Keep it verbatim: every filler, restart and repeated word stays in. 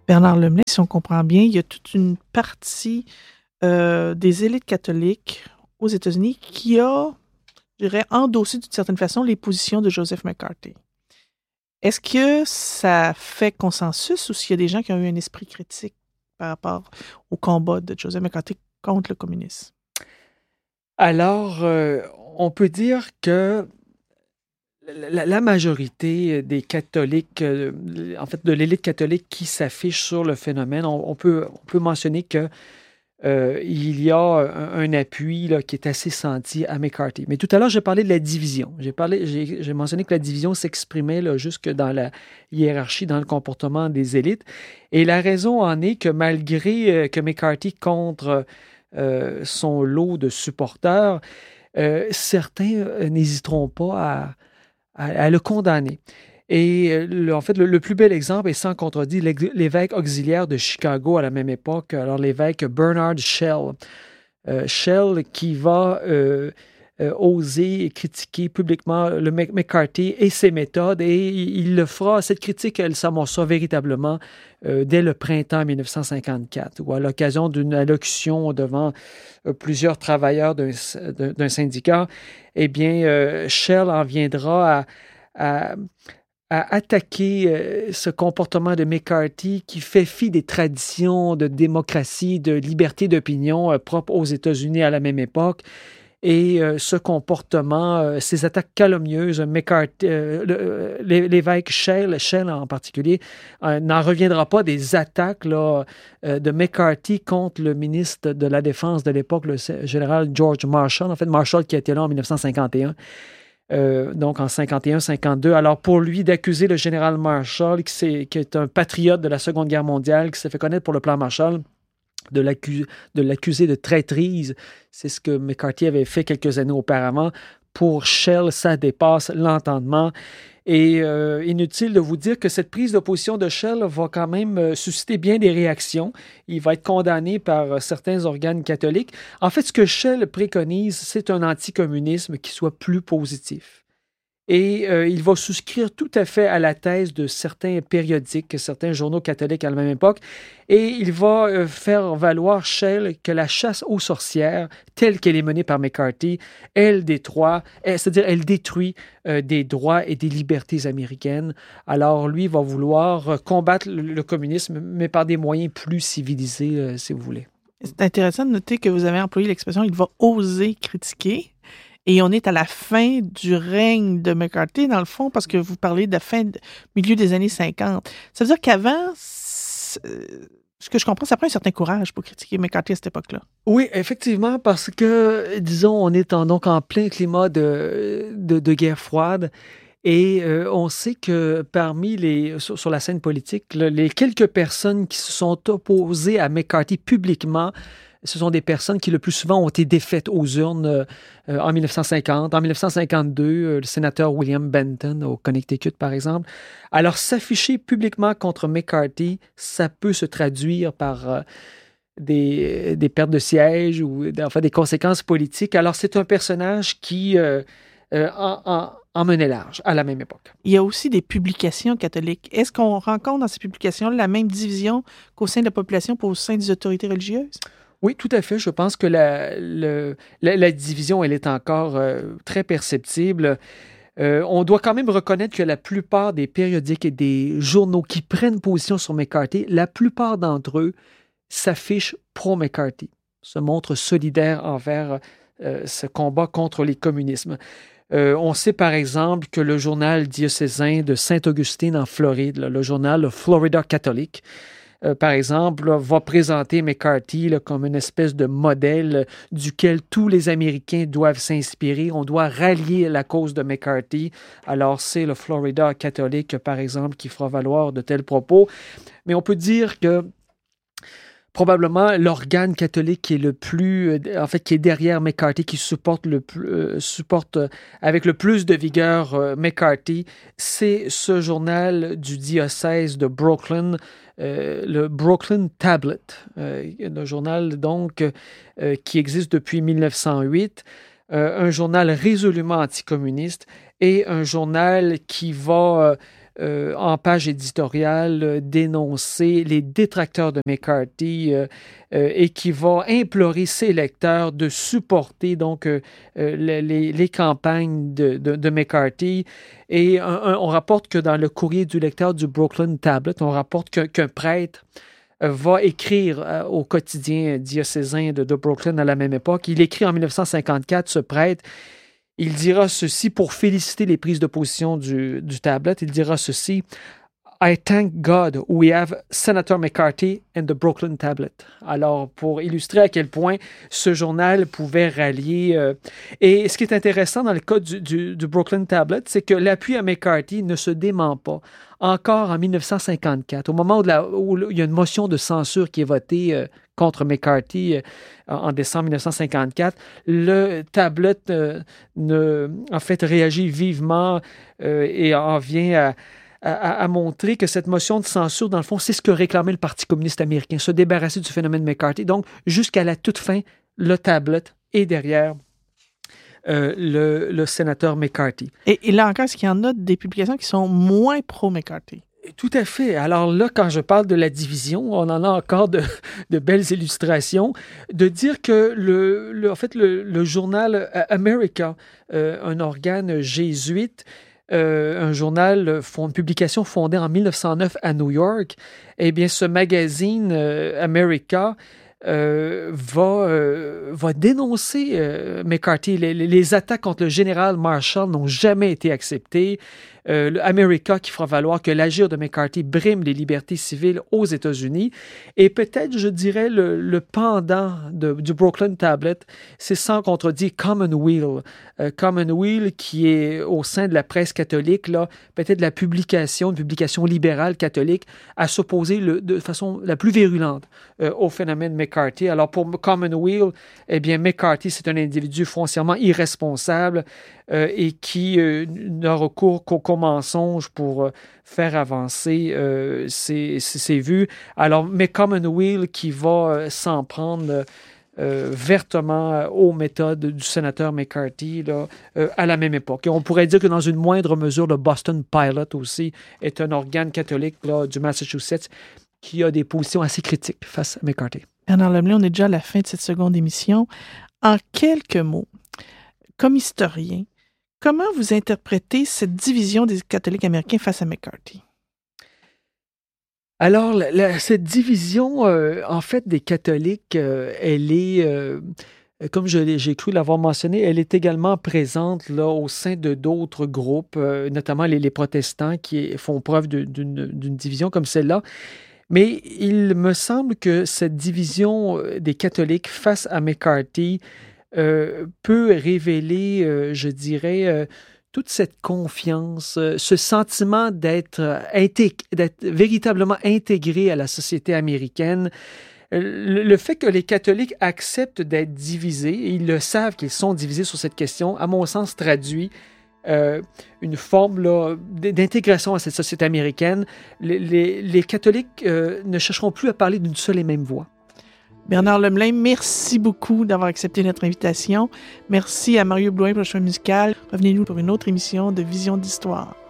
Bernard Lemlin, si on comprend bien, il y a toute une partie euh, des élites catholiques aux États-Unis qui a, je dirais, endossé d'une certaine façon les positions de Joseph McCarthy. Est-ce que ça fait consensus ou s'il y a des gens qui ont eu un esprit critique par rapport au combat de Joseph McCarthy contre le communisme? Alors, euh, on peut dire que la, la majorité des catholiques, euh, en fait, de l'élite catholique qui s'affiche sur le phénomène, on, on peut, on peut mentionner que euh, il y a un, un appui là, qui est assez senti à McCarthy. Mais tout à l'heure, j'ai parlé de la division. J'ai parlé, j'ai, j'ai mentionné que la division s'exprimait là, jusque dans la hiérarchie, dans le comportement des élites. Et la raison en est que malgré euh, que McCarthy contre euh, son lot de supporters, euh, certains euh, n'hésiteront pas à à, à le condamner. Et euh, le, en fait, le, le plus bel exemple est sans contredit l'évêque auxiliaire de Chicago à la même époque, alors l'évêque Bernard Shell. Euh, Shell qui va euh, euh, oser critiquer publiquement le McCarthy et ses méthodes, et il le fera. Cette critique, elle s'amorcera véritablement euh, dès le printemps mille neuf cent cinquante-quatre, ou à l'occasion d'une allocution devant euh, plusieurs travailleurs d'un, d'un syndicat. Eh bien, euh, Shell en viendra à, à à attaquer euh, ce comportement de McCarthy qui fait fi des traditions de démocratie, de liberté d'opinion euh, propres aux États-Unis à la même époque. Et euh, ce comportement, euh, ces attaques calomnieuses, McCarthy, euh, le, l'évêque Shell, Shell en particulier, euh, n'en reviendra pas des attaques là, euh, de McCarthy contre le ministre de la Défense de l'époque, le général George Marshall. En fait, Marshall qui a été là en mille neuf cent cinquante et un. Euh, donc en cinquante et un cinquante-deux. Alors pour lui d'accuser le général Marshall, qui, qui est un patriote de la Seconde Guerre mondiale, qui s'est fait connaître pour le plan Marshall, de, l'accu- de l'accuser de traîtrise, c'est ce que McCarthy avait fait quelques années auparavant. Pour Shell, ça dépasse l'entendement. Et euh, inutile de vous dire que cette prise de position de Shell va quand même euh, susciter bien des réactions. Il va être condamné par euh, certains organes catholiques. En fait, ce que Shell préconise, c'est un anticommunisme qui soit plus positif. Et euh, il va souscrire tout à fait à la thèse de certains périodiques, certains journaux catholiques à la même époque. Et il va euh, faire valoir, Shell, que la chasse aux sorcières, telle qu'elle est menée par McCarthy, elle détruit, c'est-à-dire elle détruit euh, des droits et des libertés américaines. Alors lui va vouloir combattre le, le communisme, mais par des moyens plus civilisés, euh, si vous voulez. C'est intéressant de noter que vous avez employé l'expression « il va oser critiquer ». Et on est à la fin du règne de McCarthy, dans le fond, parce que vous parlez de la fin, de, milieu des années cinquante. Ça veut dire qu'avant, ce que je comprends, ça prend un certain courage pour critiquer McCarthy à cette époque-là. Oui, effectivement, parce que, disons, on est en, donc en plein climat de, de, de guerre froide. Et euh, on sait que parmi les, sur, sur la scène politique, là, les quelques personnes qui se sont opposées à McCarthy publiquement, ce sont des personnes qui le plus souvent ont été défaites aux urnes euh, en mille neuf cent cinquante. En mille neuf cent cinquante-deux, euh, le sénateur William Benton au Connecticut, par exemple. Alors, s'afficher publiquement contre McCarthy, ça peut se traduire par euh, des, des pertes de sièges ou enfin des conséquences politiques. Alors, c'est un personnage qui euh, euh, en, en, en menait large à la même époque. Il y a aussi des publications catholiques. Est-ce qu'on rencontre dans ces publications la même division qu'au sein de la population pour au sein des autorités religieuses? Oui, tout à fait. Je pense que la, le, la, la division, elle est encore euh, très perceptible. Euh, on doit quand même reconnaître que la plupart des périodiques et des journaux qui prennent position sur McCarthy, la plupart d'entre eux s'affichent pro-McCarthy, se montrent solidaires envers euh, ce combat contre les communismes. Euh, on sait par exemple que le journal diocésain de Saint-Augustine en Floride, là, le journal le Florida Catholic, Euh, par exemple, là, va présenter McCarthy là, comme une espèce de modèle euh, duquel tous les Américains doivent s'inspirer. On doit rallier la cause de McCarthy. Alors, c'est le Florida catholique, par exemple, qui fera valoir de tels propos. Mais on peut dire que probablement l'organe catholique qui est le plus, en fait, qui est derrière McCarthy, qui supporte le plus, euh, supporte avec le plus de vigueur euh, McCarthy, c'est ce journal du diocèse de Brooklyn, euh, le Brooklyn Tablet, euh, un journal donc euh, qui existe depuis mille neuf cent huit, euh, un journal résolument anticommuniste et un journal qui va euh, euh, en page éditoriale, euh, dénoncer les détracteurs de McCarthy euh, euh, et qui va implorer ses lecteurs de supporter donc euh, euh, les, les campagnes de, de, de McCarthy. Et un, un, on rapporte que dans le courrier du lecteur du Brooklyn Tablet, on rapporte que, qu'un prêtre va écrire euh, au quotidien diocésain de, de Brooklyn à la même époque. Il écrit en dix-neuf cent cinquante-quatre, ce prêtre, il dira ceci pour féliciter les prises de position du, du Tablet. Il dira ceci: I thank God we have Senator McCarthy and the Brooklyn Tablet. Alors, pour illustrer à quel point ce journal pouvait rallier. Euh, et ce qui est intéressant dans le cas du, du, du Brooklyn Tablet, c'est que l'appui à McCarthy ne se dément pas. Encore en dix-neuf cent cinquante-quatre, au moment où, la, où il y a une motion de censure qui est votée euh, contre McCarthy euh, en décembre dix-neuf cent cinquante-quatre, le Tablet euh, ne, en fait réagit vivement euh, et en vient à À, à montrer que cette motion de censure, dans le fond, c'est ce que réclamait le Parti communiste américain, se débarrasser du phénomène McCarthy. Donc, jusqu'à la toute fin, le Tablet est derrière euh, le, le sénateur McCarthy. Et, et là encore, est-ce qu'il y en a des publications qui sont moins pro-McCarthy? Tout à fait. Alors là, quand je parle de la division, on en a encore de, de belles illustrations. De dire que le, le, en fait, le, le journal America, euh, un organe jésuite, Euh, un journal, une publication fondée en dix-neuf cent neuf à New York, eh bien, ce magazine euh, America euh, va, euh, va dénoncer euh, McCarthy. Les, les attaques contre le général Marshall n'ont jamais été acceptées. Euh, le America qui fera valoir que l'agir de McCarthy brime les libertés civiles aux États-Unis. Et peut-être, je dirais, le, le pendant de, du Brooklyn Tablet, c'est sans contredit Commonweal. Euh, Commonweal qui est au sein de la presse catholique, là, peut-être la publication, une publication libérale catholique, à s'opposer le, de façon la plus virulente euh, au phénomène McCarthy. Alors pour Commonweal, eh bien, McCarthy, c'est un individu foncièrement irresponsable euh, et qui euh, n'a recours qu'au mensonge pour euh, faire avancer euh, ses, ses, ses vues. Alors, mais Commonweal qui va euh, s'en prendre euh, vertement aux méthodes du sénateur McCarthy là, euh, à la même époque. Et on pourrait dire que dans une moindre mesure, le Boston Pilot aussi est un organe catholique là, du Massachusetts qui a des positions assez critiques face à McCarthy. Bernard Lemlin, on est déjà à la fin de cette seconde émission. En quelques mots, comme historien, comment vous interprétez cette division des catholiques américains face à McCarthy? Alors, la, la, cette division, euh, en fait, des catholiques, euh, elle est, euh, comme je j'ai cru l'avoir mentionné, elle est également présente là, au sein de d'autres groupes, euh, notamment les, les protestants qui font preuve de, d'une, d'une division comme celle-là. Mais il me semble que cette division des catholiques face à McCarthy Euh, peut révéler, euh, je dirais, euh, toute cette confiance, euh, ce sentiment d'être, euh, intég- d'être véritablement intégré à la société américaine. Le, le fait que les catholiques acceptent d'être divisés, et ils le savent qu'ils sont divisés sur cette question, à mon sens, traduit euh, une forme là, d'intégration à cette société américaine. Les, les, les catholiques euh, ne chercheront plus à parler d'une seule et même voix. Bernard Lemlin, merci beaucoup d'avoir accepté notre invitation. Merci à Mario Blouin pour le choix musical. Revenez-nous pour une autre émission de Vision d'Histoire.